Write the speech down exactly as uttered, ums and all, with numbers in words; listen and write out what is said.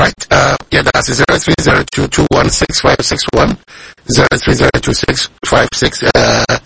right. Uh, yeah, that's zero three zero two two one six five six one, zero three zero two six five six uh